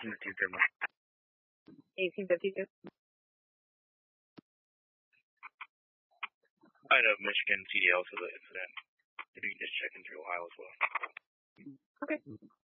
1852. I know Michigan CDL for the incident. If you can just check into Ohio as well. Okay.